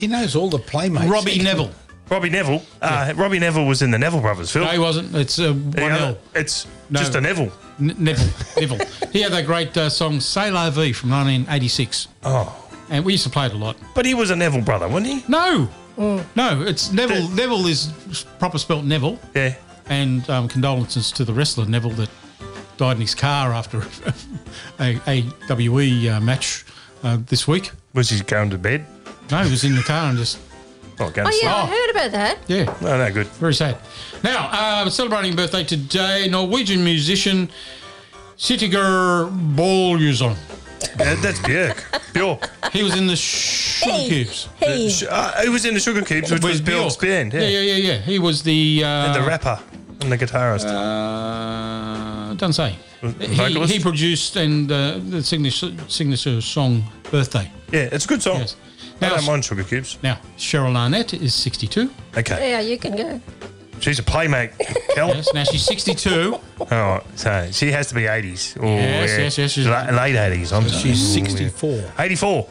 He knows all the playmates. Robbie Neville. Robbie Neville. Robbie Neville was in the Neville Brothers, Phil. No, he wasn't. It's one L. It's No. just a Neville. Neville. He had that great song "C'est la vie" from 1986. Oh. And we used to play it a lot. But he was a Neville brother, wasn't he? No, it's Neville. Neville is proper spelt Neville. Yeah. And condolences to the wrestler Neville that died in his car after a AWE match this week. Was he going to bed? No, he was in the car and just... Going to Oh, sleep. yeah, I heard about that. Yeah. No, good. Very sad. Now, celebrating birthday today, Norwegian musician Sitiger Boljusson. That's Björk. He was in the Sugar Cubes. He was in the Sugar Cubes, which was Björk's band. Yeah. He was the... and the rapper and the guitarist. Doesn't say. Vocalist? He produced and the signature song "Birthday." Yeah, it's a good song. Yes. I Now, don't mind Sugar Cubes. Now, Cheryl Arnett is 62. Okay. Yeah, you can go. She's a playmate, Kel. Yes. Now she's 62. Oh, so she has to be 80s. Oh, Yes. She's late 80s. She's 64. 84.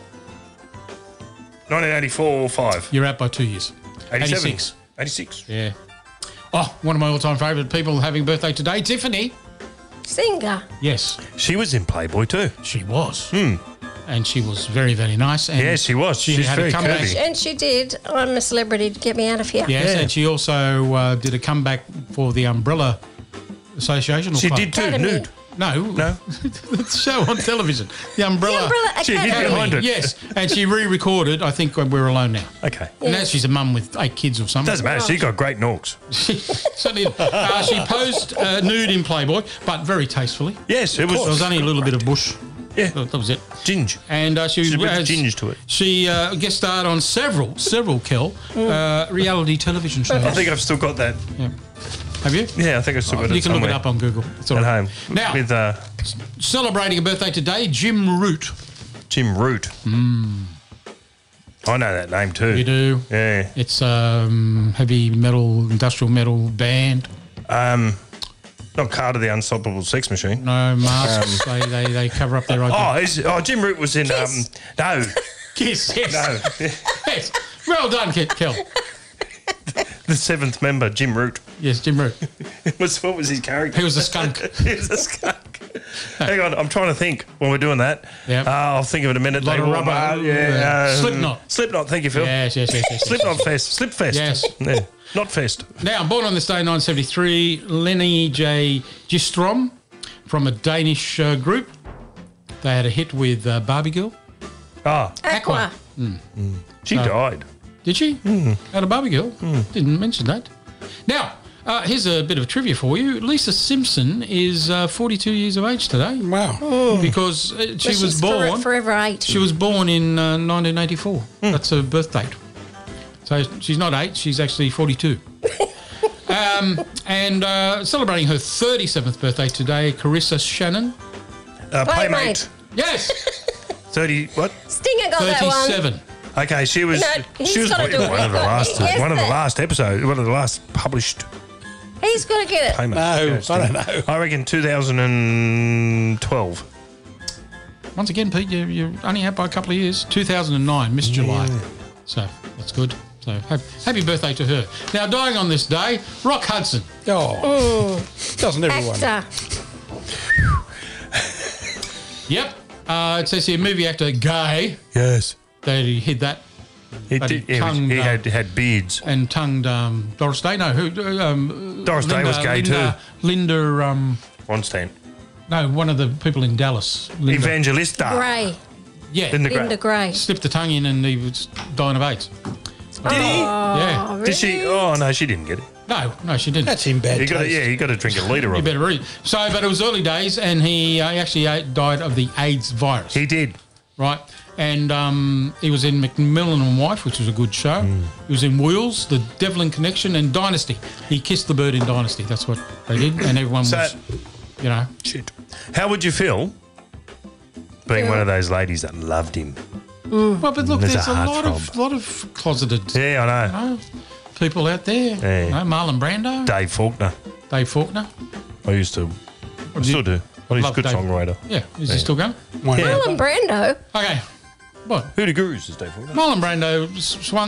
1984 5. You're out by 2 years. 87. 86. 86. Yeah. Oh, one of my all-time favourite people having birthday today, Tiffany. Singer. Yes, She was in Playboy too. she was. And she was very, very nice. And Yeah, she was. She She's had very a comeback. curvy. And she did I'm a Celebrity to Get Me Out of Here. Yes, Yeah. and she also did a comeback for the Umbrella Association. Or She club. did too, Academy. nude. No, the show on television, the Umbrella. The Umbrella She hid Academy. behind it. Yes, and she re-recorded. I think We're Alone Now. Okay. And now she's a mum with 8 kids or something. Doesn't matter. She got great norks. She certainly. She posed nude in Playboy, but very tastefully. Yes, it There was was. only a little bit of bush. Yeah. That was it. Ginge. And she There's a bit of has- ginge to it. She guest starred on several Kel reality television shows. I think I've still got that. Yeah. Have you? Yeah, I think I've still got it You can look it somewhere up on Google. It's all at right. home. Now, With celebrating a birthday today, Jim Root. Jim Root. I know that name too. You do. Yeah. It's heavy metal, industrial metal band. Not Carter the Unstoppable Sex Machine. No masks. They cover up their identity. Jim Root was in. No. Kiss. Yes. No. Yes. Well done, Kel. The seventh member, Jim Root. Yes, Jim Root. What was his character? He was a skunk. He was a skunk. Hang on, I'm trying to think when we're doing that. Yep. I'll think of it in a minute. Lot They of were- rubber, Slipknot. Slipknot, thank you, Phil. Yes. Slipknot Fest. Slipfest. Yes. Yeah. Not Fest. Now, born on this day, 1973, Lenny J. Gistrom from a Danish group. They had a hit with Barbie Girl. Ah, Aqua. she died. Did she? Had a Barbie Girl. Didn't mention that. Now, here's a bit of trivia for you. Lisa Simpson is 42 years of age today. Wow. Because she She's was born. forever 8. She was born in 1984. That's her birth date. So she's not 8, she's actually 42. And celebrating her 37th birthday today, Carissa Shannon. Playmate. Yes, 30, what? Stinger got that one. 37. Okay, she was. No, he's she was gotta do it. one of the last. Yes, one of the that- last episodes. One of the last published He's got to get it. Playmate. No, I don't know. I reckon 2012. Once again, Pete, you're only out by a couple of years. 2009, Miss July. So that's good. So happy birthday to her. Now, dying on this day, Rock Hudson. Oh, doesn't everyone? Actor. Yep. It says here, movie actor, gay. Yes. They hid that He But did. he He, tongued, had beards. and tongued Doris Day. No, who? Doris Day was gay too. Linda, Ronstein. no, one of the people in Dallas. Linda. Evangelista. Gray. Yeah. Linda Gray. Slipped the tongue in and he was dying of AIDS. Did he? Yeah. Oh, Did she? really? Oh no, she didn't get it. No, she didn't. That's in bad You got to, taste. yeah, you got to drink a litre You of it. better read. So, but it was early days, and he actually died of the AIDS virus. He did. Right, and he was in Macmillan and Wife, which was a good show. He was in Wheels, The Devlin Connection, and Dynasty. He kissed the bird in Dynasty. That's what they did, and everyone was, you know. Shit. How would you feel being one of those ladies that loved him? Well, but look, There's there's a a heartthrob. lot of closeted, Yeah, I know. you know, people out there. Yeah. You know, Marlon Brando, Dave Faulkner. Dave Faulkner. I used to. I still do. Well, he's a Love good Dave. songwriter. Yeah, is he still going? One Yeah. Marlon Brando. Okay. What? Hoodoo Gurus is Dave Warner. Marlon Brando swung